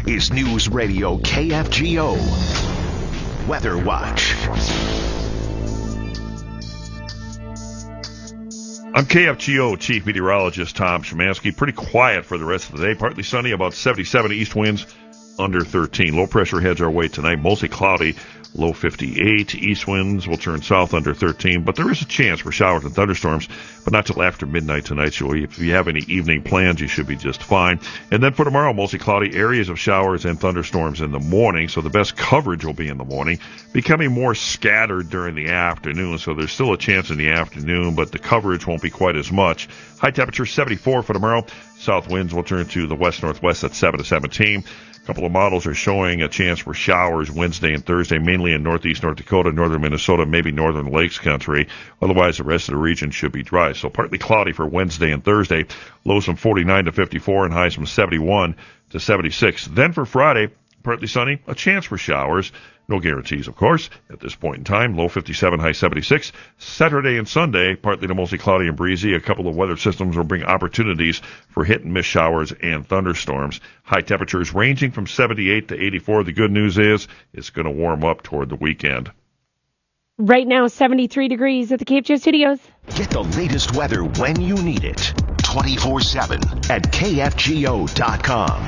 is News Radio KFGO Weather Watch. I'm KFGO Chief Meteorologist Tom Szymanski. Pretty quiet for the rest of the day. Partly sunny, about 77 east winds, under 13. Low pressure heads our way tonight. Mostly cloudy, low 58. East winds will turn south, under 13. But there is a chance for showers and thunderstorms, but not till after midnight tonight. So if you have any evening plans, you should be just fine. And then for tomorrow, mostly cloudy, areas of showers and thunderstorms in the morning. So the best coverage will be in the morning, becoming more scattered during the afternoon. So there's still a chance in the afternoon, but the coverage won't be quite as much. High temperature 74 for tomorrow. South winds will turn to the west-northwest at 7 to 17. A couple of models are showing a chance for showers Wednesday and Thursday, mainly in northeast North Dakota, northern Minnesota, maybe northern Lakes country. Otherwise, the rest of the region should be dry. So partly cloudy for Wednesday and Thursday. Lows from 49 to 54 and highs from 71 to 76. Then for Friday, partly sunny, a chance for showers. No guarantees, of course, at this point in time. Low 57, high 76. Saturday and Sunday, partly to mostly cloudy and breezy. A couple of weather systems will bring opportunities for hit-and-miss showers and thunderstorms. High temperatures ranging from 78 to 84. The good news is it's going to warm up toward the weekend. Right now, 73 degrees at the Cape Joe Studios. Get the latest weather when you need it. 24/7 at KFGO.com.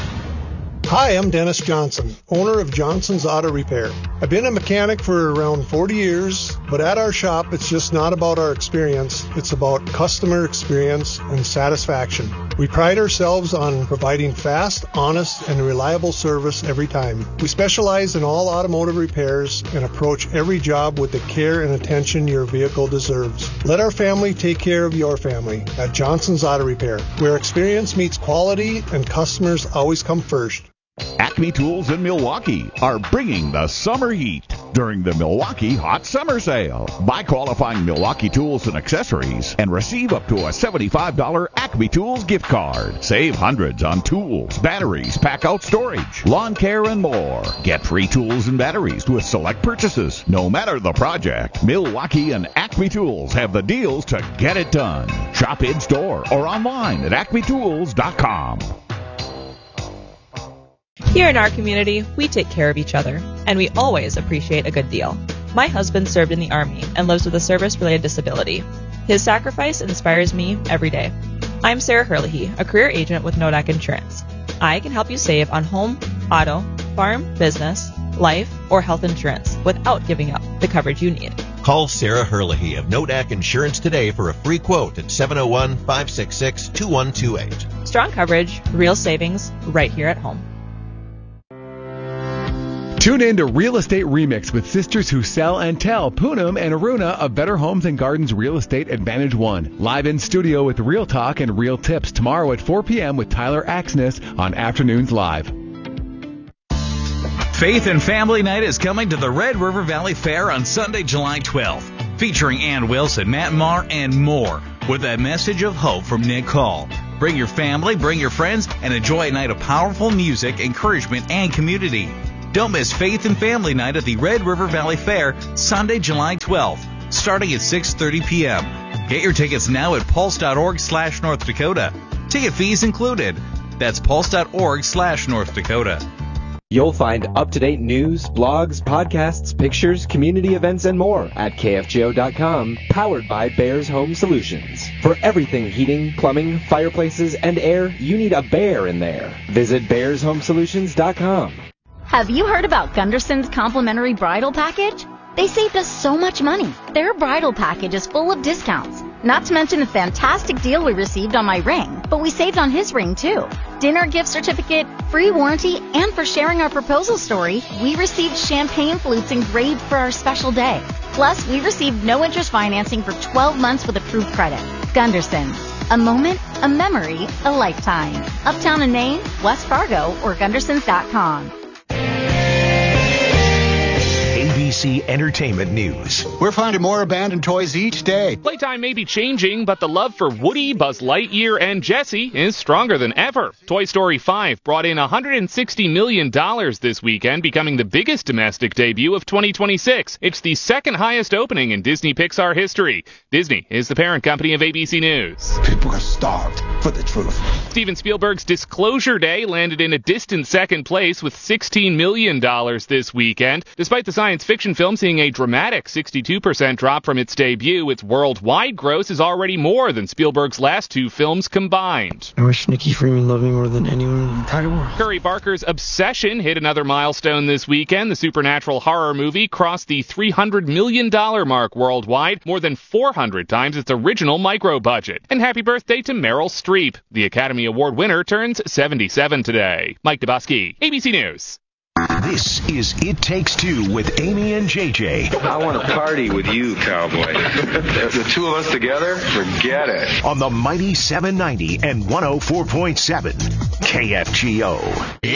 Hi, I'm Dennis Johnson, owner of Johnson's Auto Repair. I've been a mechanic for around 40 years, but at our shop, it's just not about our experience. It's about customer experience and satisfaction. We pride ourselves on providing fast, honest, and reliable service every time. We specialize in all automotive repairs and approach every job with the care and attention your vehicle deserves. Let our family take care of your family at Johnson's Auto Repair, where experience meets quality and customers always come first. Acme Tools in Milwaukee are bringing the summer heat during the Milwaukee Hot Summer Sale. Buy qualifying Milwaukee tools and accessories and receive up to a $75 Acme Tools gift card. Save hundreds on tools, batteries, pack-out storage, lawn care, and more. Get free tools and batteries with select purchases, no matter the project. Milwaukee and Acme Tools have the deals to get it done. Shop in-store or online at acmetools.com. Here in our community, we take care of each other, and we always appreciate a good deal. My husband served in the Army and lives with a service-related disability. His sacrifice inspires me every day. I'm Sarah Herlihy, a career agent with Nodak Insurance. I can help you save on home, auto, farm, business, life, or health insurance without giving up the coverage you need. Call Sarah Herlihy of Nodak Insurance today for a free quote at 701-566-2128. Strong coverage, real savings, right here at home. Tune in to Real Estate Remix with sisters who sell and tell, Poonam and Aruna of Better Homes and Gardens Real Estate Advantage One. Live in studio with Real Talk and Real Tips tomorrow at 4 p.m. with Tyler Axness on Afternoons Live. Faith and Family Night is coming to the Red River Valley Fair on Sunday, July 12th, featuring Ann Wilson, Matt Maher, and more, with a message of hope from Nick Hall. Bring your family, bring your friends, and enjoy a night of powerful music, encouragement, and community. Don't miss Faith and Family Night at the Red River Valley Fair, Sunday, July 12th, starting at 6:30 p.m. Get your tickets now at pulse.org/North Dakota. Ticket fees included. That's pulse.org/North Dakota. You'll find up-to-date news, blogs, podcasts, pictures, community events, and more at KFGO.com, powered by Bears Home Solutions. For everything heating, plumbing, fireplaces, and air, you need a bear in there. Visit BearsHomeSolutions.com. Have you heard about Gunderson's complimentary bridal package? They saved us so much money. Their bridal package is full of discounts. Not to mention the fantastic deal we received on my ring, but we saved on his ring too. Dinner gift certificate, free warranty, and for sharing our proposal story, we received champagne flutes engraved for our special day. Plus, we received no interest financing for 12 months with approved credit. Gunderson. A moment, a memory, a lifetime. Uptown in Maine, West Fargo, or Gundersons.com. ABC Entertainment News. We're finding more abandoned toys each day. Playtime may be changing, but the love for Woody, Buzz Lightyear, and Jessie is stronger than ever. Toy Story 5 brought in $160 million this weekend, becoming the biggest domestic debut of 2026. It's the second highest opening in Disney Pixar history. Disney is the parent company of ABC News. People are starved for the truth. Steven Spielberg's Disclosure Day landed in a distant second place with $16 million this weekend. Despite the science fiction film seeing a dramatic 62% drop from its debut, its worldwide gross is already more than Spielberg's last two films combined. I wish Nikki Freeman loved me more than anyone in the entire world. Curry Barker's Obsession hit another milestone this weekend. The supernatural horror movie crossed the $300 million mark worldwide, more than 400 times its original micro budget. And happy birthday to Meryl Streep. The Academy Award winner turns 77 today. Mike Dubosky, ABC News. This is It Takes Two with Amy and JJ. I want to party with you, cowboy. The two of us together, forget it. On the mighty 790 and 104.7 KFGO.